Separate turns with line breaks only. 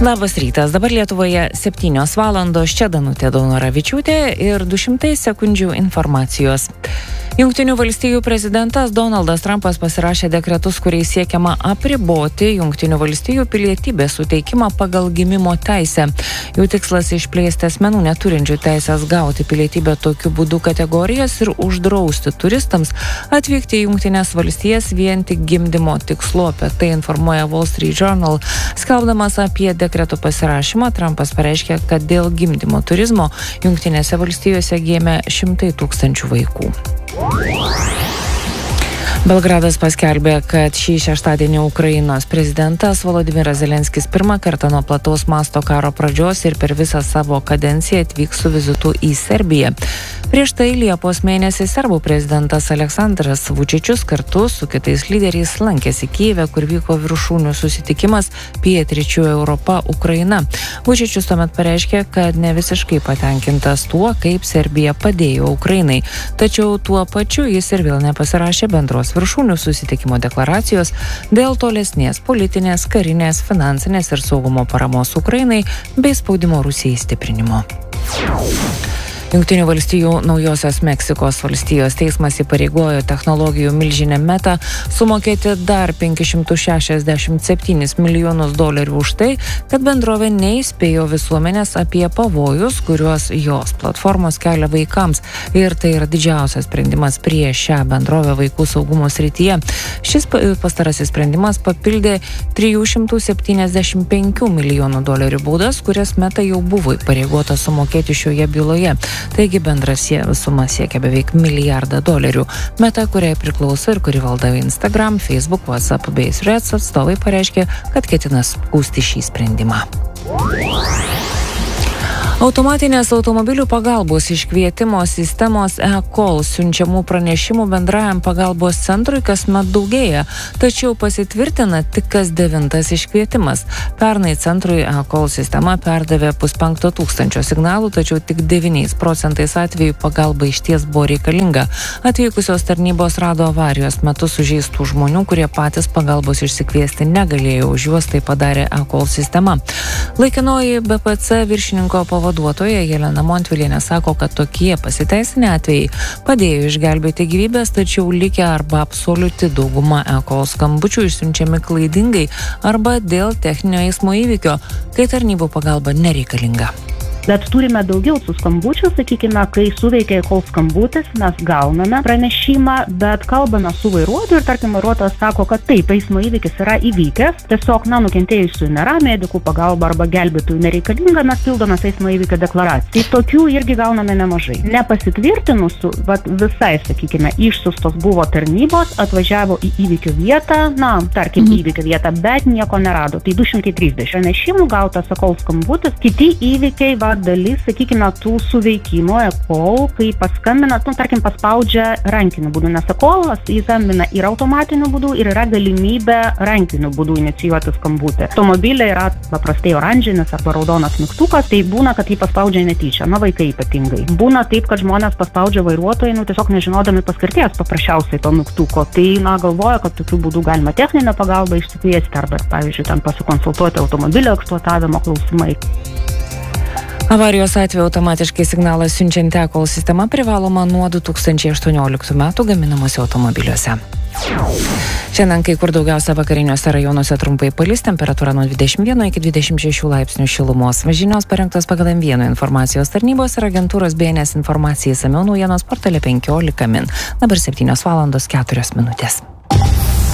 Labas rytas, dabar Lietuvoje 7 valandos, čia Danutė Daunoravičiūtė ir 200 sekundžių informacijos. Jungtinių valstijų prezidentas Donaldas Trumpas pasirašė dekretus, kuriais siekiama apriboti Jungtinių valstijų pilietybės suteikimą pagal gimimo teisę. Jų tikslas išplėsti asmenų neturinčių teisės gauti pilietybę tokiu būdu kategorijas ir uždrausti turistams atvykti į Jungtinės valstijas vien tik gimdymo tikslu. Apie tai informuoja Wall Street Journal. Skelbdamas apie dekretų pasirašymą, Trumpas pareiškė, kad dėl gimdymo turizmo Jungtinėse valstijose gimė 100 000 vaikų. Belgradas paskelbė, kad šį šeštadienį Ukrainos prezidentas Volodymyras Zelenskis pirmą kartą nuo plataus masto karo pradžios ir per visą savo kadenciją atvyks su vizitu į Serbiją. Prieš tai Liepos mėnesį serbų prezidentas Aleksandras Vučičius kartu su kitais lyderiais lankėsi Kijeve, kur vyko viršūnių susitikimas Pietryčių Europa Ukraina. Vučičius tuomet pareiškė, kad ne visiškai patenkintas tuo, kaip Serbija padėjo Ukrainai. Tačiau tuo pačiu jis ir vėl nepasirašė bendros viršūnių susitikimo deklaracijos dėl tolesnės politinės, karinės, finansinės ir saugumo paramos Ukrainai bei spaudimo Rusijai stiprinimo. Jungtinių valstijų Naujosios Meksikos valstijos teismas įpareigojo technologijų milžinę Meta sumokėti dar $567 milijonus už tai, kad bendrovė neįspėjo visuomenės apie pavojus, kuriuos jos platformos kelia vaikams. Ir tai yra didžiausias sprendimas prieš šią bendrovę vaikų saugumo srityje. Šis pastarasis sprendimas papildė $375 milijonų baudas, kurias Meta jau buvo įpareigota sumokėti šioje byloje. Taigi bendras suma siekia beveik $1 milijardą. Meta, kuriai priklauso ir kuri valdo Instagram, Facebook, WhatsApp bei Threads atstovai pareiškė, kad ketina skųsti šį sprendimą. Automatinės automobilių pagalbos iškvietimo sistemos e-call siunčiamų pranešimų bendrajam pagalbos centrui kasmet daugėja, tačiau pasitvirtina tik kas 9 iškvietimas. Pernai centrui e-call sistema perdavė 500 signalų, tačiau tik 9% atvejų pagalba išties buvo reikalinga. Atvykusios tarnybos rado avarijos metu sužeistų žmonių, kurie patys pagalbos išsikviesti negalėjo, už juos tai padarė e-call sistema. Laikinoji BPC viršininko pavaduotoja Jelena Montvilienė sako, kad tokie pasiteisinę atvejai padėjo išgelbėti gyvybės, tačiau likę arba absoliuti dauguma e-call skambučių išsiunčiami klaidingai arba dėl techninio eismo įvykio, kai tarnybų pagalba nereikalinga.
Bet turime daugiau tų skambučių, sakykime, kai suveikia e-call skambutis, mes gauname pranešimą, bet kalbame su vairuotoju ir, tarkim, vairuotojas sako, kad taip, eismo įvykis yra įvykęs, tiesiog, nukentėjusių nėra, medikų pagalba arba gelbėtojų nereikalinga, mes pildome eismo įvykio deklaraciją. Tai tokių irgi gauname nemažai. Nepasitvirtinusių, visai, sakykime, išsiųstos buvo tarnybos, atvažiavo į įvykio vietą, įvykio vietą, bet nieko nerado. Tai 230 pranešimų gautas e-call skambutis, kiti įvykiai, dalis, sakykime, tų suveikimo e-call, kai paskambina, paspaudžia rankiniu būdu, nes e-callas įskambina ir automatiniu būdu, ir yra galimybė rankiniu būdu inicijuoti skambutį. Automobilė yra paprastai oranžinis arba raudonas mygtukas, tai būna, kad jį paspaudžia netyčia, vaikai ypatingai. Būna taip, kad žmonės paspaudžia vairuotojai, tiesiog nežinodami paskirties paprasčiausiai to mygtuko. Tai, galvoja, kad tokiu būdu galima techninę pagalbą išsikviesti arba, pavyzdžiui, pasikonsultuoti automobilio eksploatavimo klausimai.
Avarijos atveju automatiškai signalą siunčianti e-call sistema privaloma nuo 2018 metų gaminamuose automobiliuose. Šiandien kai kur daugiausia vakariniuose rajonuose trumpai palis, temperatūra nuo 21 iki 26 laipsnių šilumos. Žinios parengtos pagal M1 informacijos tarnybos ir agentūros BNS informacijai, išsamiau naujienos portale 15 min. Dabar 7 valandos 4 minutės.